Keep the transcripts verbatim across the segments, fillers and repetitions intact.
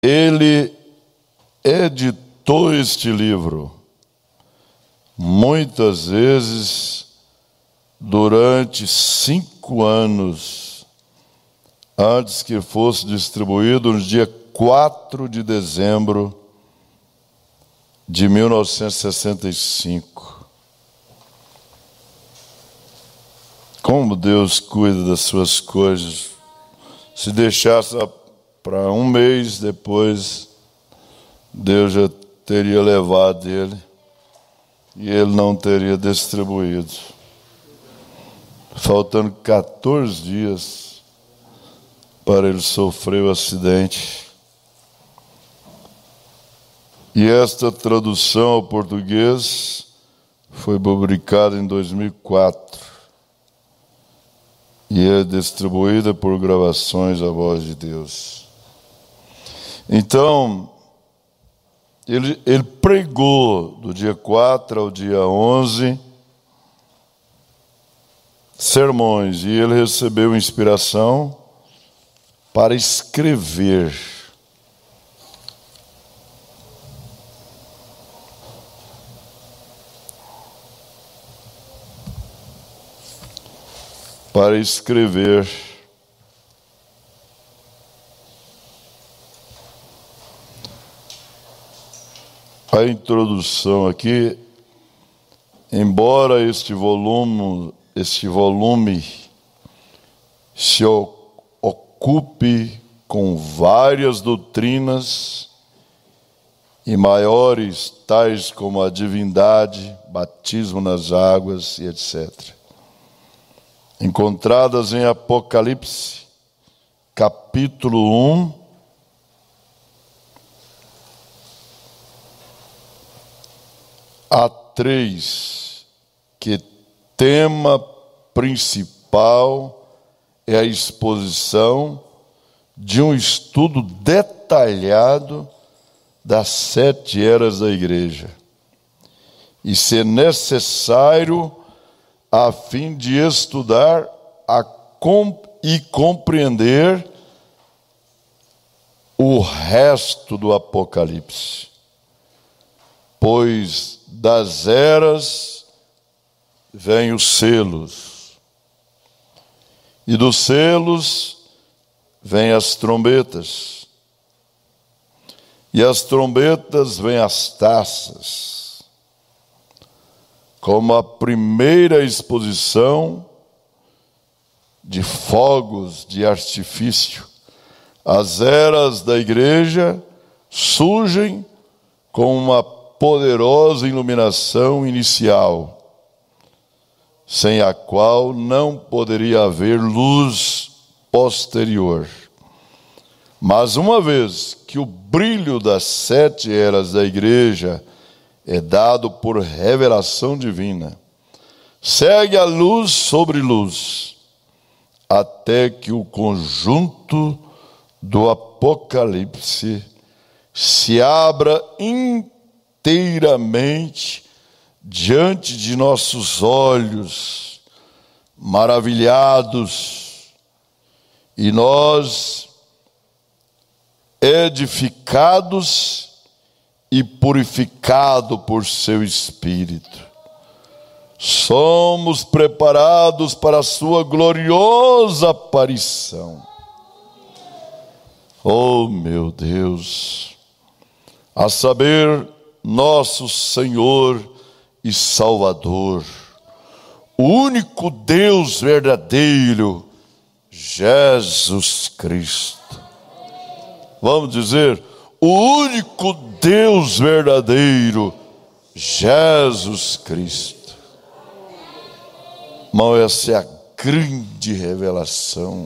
ele editou este livro muitas vezes durante cinco anos antes que fosse distribuído no dia quatro de dezembro de mil novecentos e sessenta e cinco. Como Deus cuida das suas coisas. Se deixasse para um mês depois, Deus já teria levado ele e ele não teria distribuído. Faltando quatorze dias para ele sofrer o acidente. E esta tradução ao português foi publicada em dois mil e quatro e é distribuída por Gravações A Voz de Deus. Então, ele, ele pregou do dia quatro ao dia onze sermões, e ele recebeu inspiração para escrever. Para escrever. A introdução aqui, embora este volume, este volume se ocupe com várias doutrinas e maiores, tais como a divindade, batismo nas águas e etcétera, encontradas em Apocalipse, capítulo um, há três, que tema principal é a exposição de um estudo detalhado das sete eras da igreja. E se necessário, a fim de estudar a comp- e compreender o resto do Apocalipse. Pois das eras vêm os selos, e dos selos vêm as trombetas, e as trombetas vêm as taças. Como a primeira exposição de fogos de artifício, as eras da igreja surgem com uma poderosa iluminação inicial, sem a qual não poderia haver luz posterior. Mas uma vez que o brilho das sete eras da igreja é dado por revelação divina, segue a luz sobre luz, até que o conjunto do Apocalipse se abra inteiramente diante de nossos olhos, maravilhados, e nós, edificados e purificado por seu Espírito, somos preparados para a sua gloriosa aparição. Oh, meu Deus, a saber, nosso Senhor e Salvador, o único Deus verdadeiro, Jesus Cristo. Vamos dizer, o único Deus verdadeiro, Jesus Cristo. Irmão, essa é a grande revelação.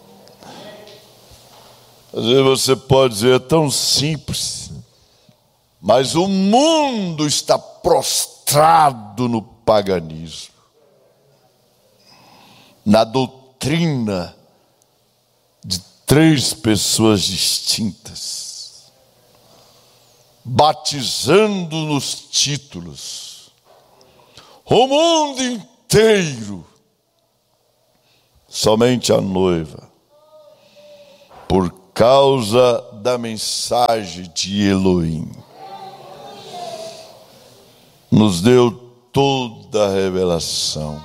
Às vezes você pode dizer, é tão simples, mas o mundo está prostrado no paganismo, na doutrina de três pessoas distintas, batizando nos títulos o mundo inteiro, somente a noiva, por causa da mensagem de Elohim. Nos deu toda a revelação.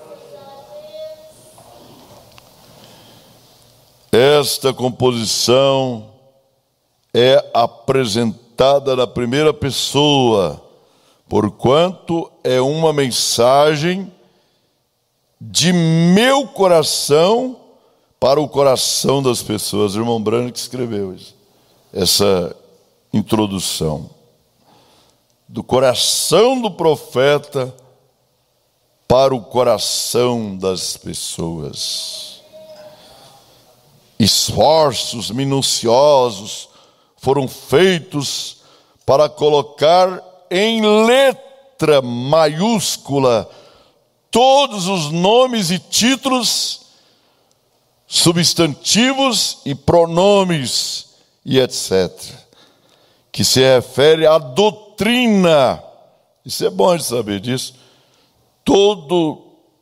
Esta composição é apresentada na primeira pessoa, porquanto é uma mensagem de meu coração para o coração das pessoas. O irmão Branco que escreveu isso, essa introdução. Do coração do profeta para o coração das pessoas. Esforços minuciosos foram feitos para colocar em letra maiúscula todos os nomes e títulos, substantivos e pronomes e etcétera, que se refere à doutrina. Isso é bom de saber disso. Todo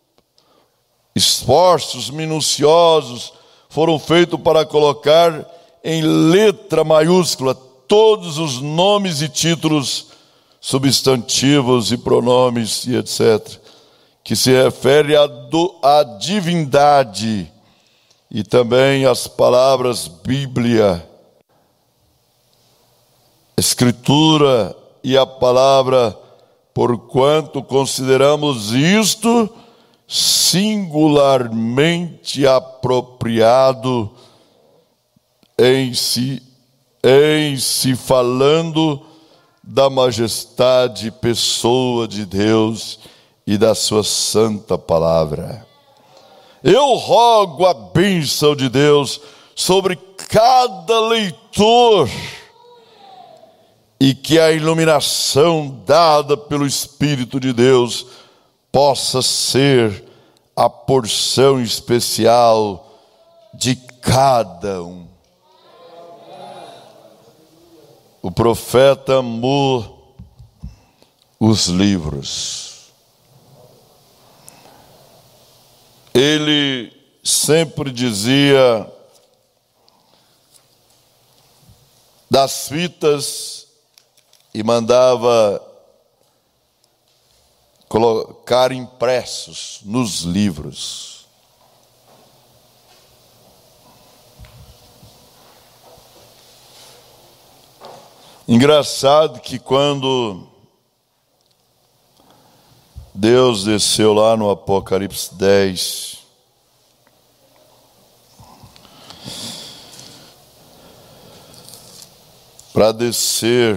esforços minuciosos foram feitos para colocar em letra maiúscula todos os nomes e títulos, substantivos e pronomes e etcétera, que se refere à, do, à divindade, e também as palavras Bíblia, Escritura e a palavra, porquanto consideramos isto singularmente apropriado em si, em se falando da majestade pessoa de Deus e da sua santa palavra. Eu rogo a bênção de Deus sobre cada leitor, e que a iluminação dada pelo Espírito de Deus possa ser a porção especial de cada um. O profeta amou os livros. Ele sempre dizia das fitas e mandava colocar impressos nos livros. Engraçado que quando Deus desceu lá no Apocalipse dez, para descer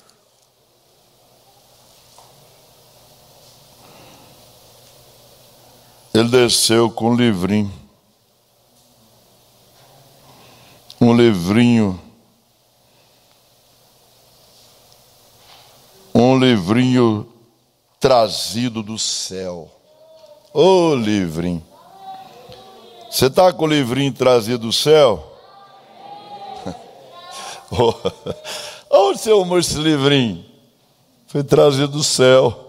ele desceu com um livrinho, um livrinho, um livrinho trazido do céu. Ô livrinho, você está com o livrinho trazido do céu? Onde você arrumou esse livrinho? Foi trazido do céu.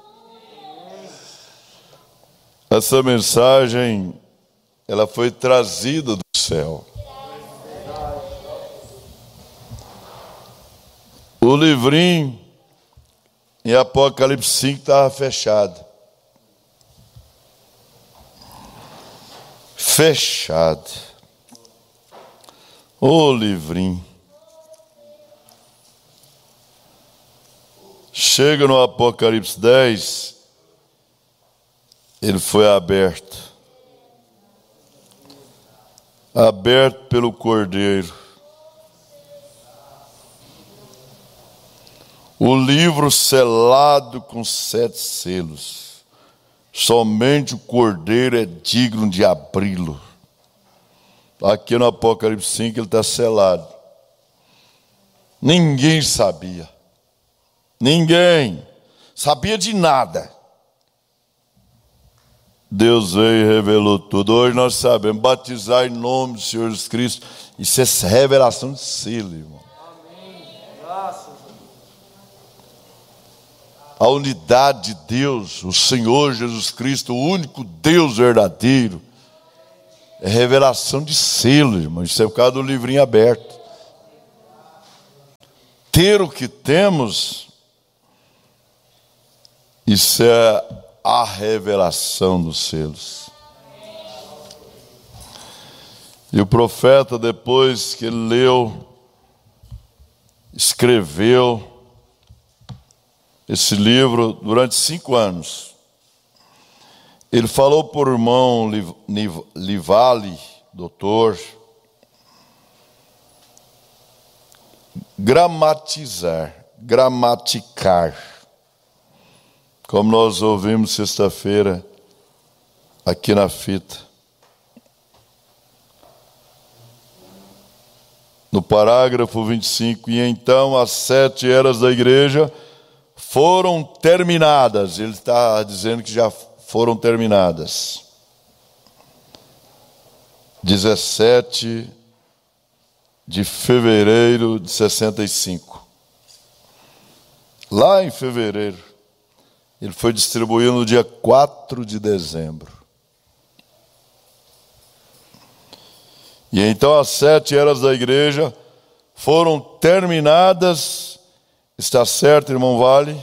Essa mensagem, ela foi trazida do céu. O livrinho em Apocalipse cinco estava fechado. Fechado. Ô livrinho. Chega no Apocalipse dez, ele foi aberto. Aberto pelo Cordeiro. O livro selado com sete selos. Somente o Cordeiro é digno de abri-lo. Aqui no Apocalipse cinco ele está selado. Ninguém sabia. Ninguém sabia de nada. Deus veio e revelou tudo. Hoje nós sabemos batizar em nome do Senhor Jesus Cristo. Isso é revelação de selo, irmão. Amém. Graças a Deus. A unidade de Deus, o Senhor Jesus Cristo, o único Deus verdadeiro, é revelação de selo, irmão. Isso é por causa do livrinho aberto. ter o que temos, isso é a revelação dos selos. E o profeta, depois que ele leu, escreveu esse livro durante cinco anos, ele falou por irmão Livale, doutor, gramatizar, gramaticar, como nós ouvimos sexta-feira aqui na fita. No parágrafo vinte e cinco, e então as sete eras da igreja foram terminadas. Ele está dizendo que já foram terminadas. dezessete de fevereiro de sessenta e cinco. Lá em fevereiro, ele foi distribuído no dia quatro de dezembro. E então as sete eras da igreja foram terminadas, está certo, irmão Vale?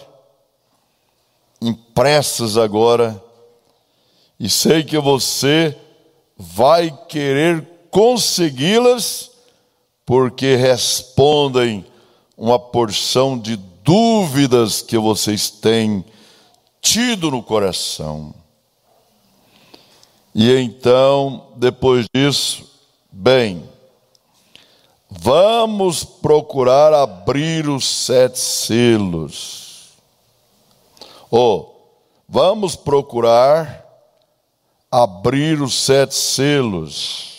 Impressas agora, e sei que você vai querer consegui-las, porque respondem uma porção de dúvidas que vocês têm tido no coração. E então, depois disso, bem, vamos procurar abrir os sete selos. Ou, vamos procurar abrir os sete selos.